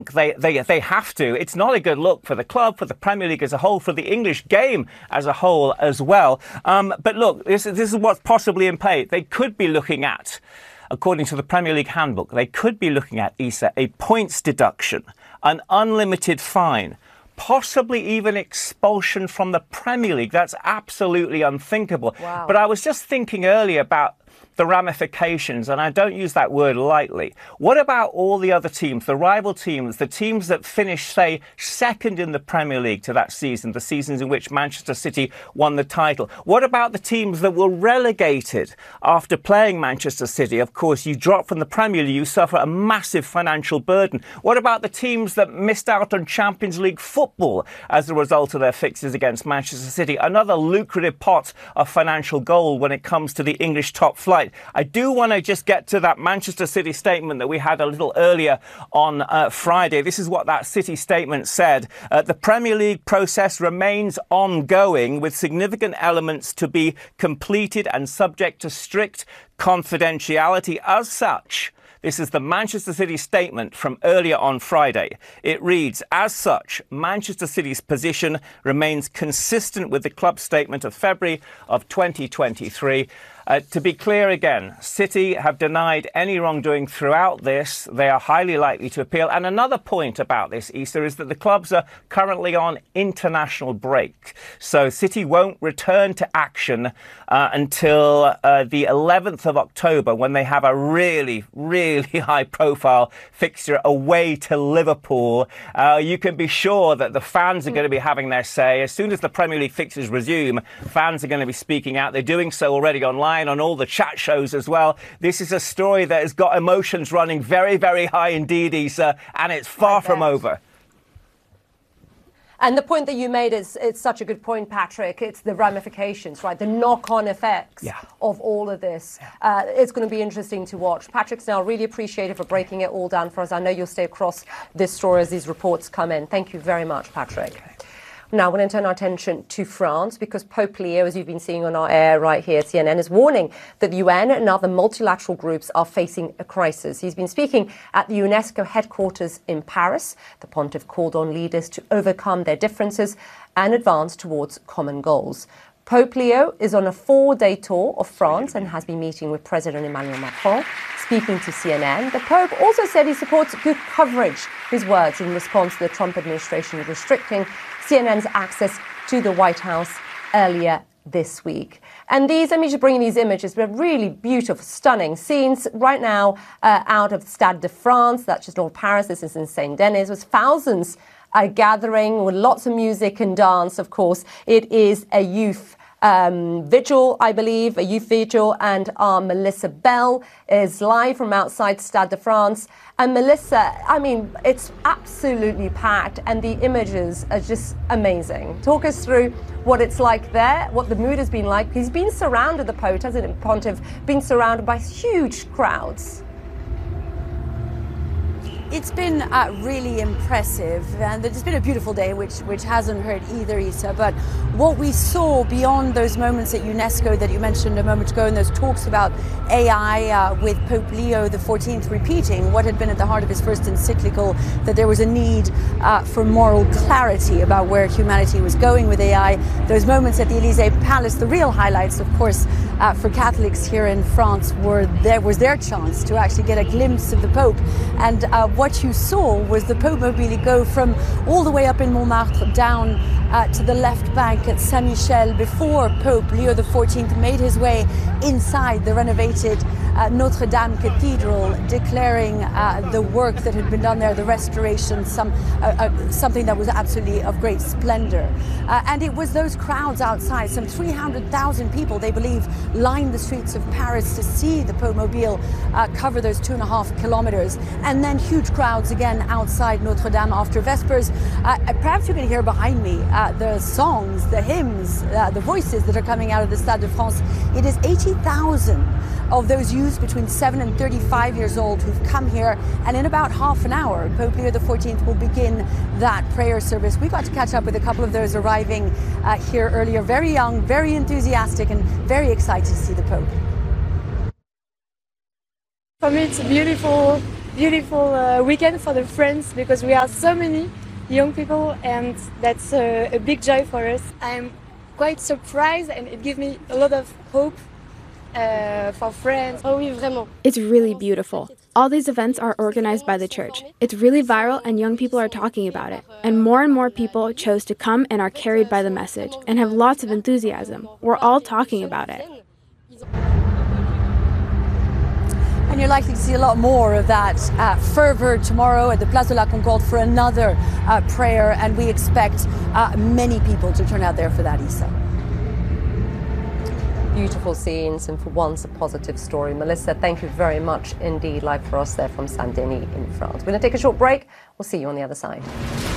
They have to. It's not a good look for the club, for the Premier League as a whole, for the English game as a whole as well. But look, this is what's possibly in play. They could be looking at, according to the Premier League handbook, they could be looking at, Isa, a points deduction, an unlimited fine, possibly even expulsion from the Premier League. That's absolutely unthinkable. Wow. But I was just thinking earlier about the ramifications, and I don't use that word lightly. What about all the other teams, the rival teams, the teams that finished, say, second in the Premier League to that season, the seasons in which Manchester City won the title? What about the teams that were relegated after playing Manchester City? Of course, you drop from the Premier League, you suffer a massive financial burden. What about the teams that missed out on Champions League football as a result of their fixtures against Manchester City? Another lucrative pot of financial gold when it comes to the English top flight. I do want to just get to that Manchester City statement that we had a little earlier on Friday. This is what that City statement said. The Premier League process remains ongoing with significant elements to be completed and subject to strict confidentiality. As such, this is the Manchester City statement from earlier on Friday. It reads, as such, Manchester City's position remains consistent with the club's statement of February of 2023. To be clear again, City have denied any wrongdoing throughout this. They are highly likely to appeal. And another point about this, Issa, is that the clubs are currently on international break. So City won't return to action until the 11th of October, when they have a really, really high-profile fixture away to Liverpool. You can be sure that the fans are going to be having their say. As soon as the Premier League fixtures resume, fans are going to be speaking out. They're doing so already online, on all the chat shows as well. This is a story that has got emotions running very, very high indeed, Issa, and it's far from over. And the point that you made is, it's such a good point, Patrick. It's the ramifications, right? The knock-on effects of all of this. It's going to be interesting to watch. Patrick Snell, really appreciate it for breaking it all down for us. I know you'll stay across this story as these reports come in. Thank you very much, Patrick. Now, we're going to turn our attention to France, because Pope Leo, as you've been seeing on our air right here at CNN, is warning that the UN and other multilateral groups are facing a crisis. He's been speaking at the UNESCO headquarters in Paris. The pontiff called on leaders to overcome their differences and advance towards common goals. Pope Leo is on a 4-day tour of France and has been meeting with President Emmanuel Macron. Speaking to CNN, the Pope also said he supports good coverage, his words, in response to the Trump administration restricting CNN's access to the White House earlier this week. And these, let me just bring these images, but really beautiful, stunning scenes right now out of Stade de France. That's just North Paris. This is in Saint Denis. With thousands gathering with lots of music and dance, of course. It is a youth vigil, I believe, a youth vigil, and our Melissa Bell is live from outside Stade de France. And Melissa, I mean, it's absolutely packed, and the images are just amazing. Talk us through what it's like there, what the mood has been like. He's been surrounded, the Pope, hasn't it, Pontiff, been surrounded by huge crowds. It's been really impressive, and it's been a beautiful day, which hasn't hurt either, Issa. But what we saw beyond those moments at UNESCO that you mentioned a moment ago, and those talks about AI with Pope Leo XIV repeating what had been at the heart of his first encyclical, that there was a need for moral clarity about where humanity was going with AI. Those moments at the Élysée Palace, the real highlights, of course, for Catholics here in France, was their chance to actually get a glimpse of the Pope. And what you saw was the Pope Mobile go from all the way up in Montmartre down to the left bank at Saint-Michel before Pope Leo XIV made his way inside the renovated Notre Dame Cathedral, declaring the work that had been done there, the restoration, something that was absolutely of great splendor. And it was those crowds outside, some 300,000 people, they believe, lined the streets of Paris to see the Pope Mobile cover those 2.5 kilometers. And then huge crowds again outside Notre Dame after Vespers. Perhaps you can hear behind me the songs, the hymns, the voices that are coming out of the Stade de France. It is 80,000 of those youths between 7 and 35 years old who've come here, and in about half an hour, Pope Leo XIV will begin that prayer service. We got to catch up with a couple of those arriving here earlier, very young, very enthusiastic, and very excited to see the Pope. For me, it's beautiful. beautiful weekend for the friends because we are so many young people and that's a big joy for us. I'm quite surprised and it gives me a lot of hope for friends. Oh oui, vraiment. It's really beautiful. All these events are organized by the church. It's really viral and young people are talking about it. And more people chose to come and are carried by the message and have lots of enthusiasm. We're all talking about it. And you're likely to see a lot more of that fervor tomorrow at the Place de la Concorde for another prayer. And we expect many people to turn out there for that, Isa. Beautiful scenes, and for once a positive story. Melissa, thank you very much indeed, live for us there from Saint-Denis in France. We're going to take a short break. We'll see you on the other side.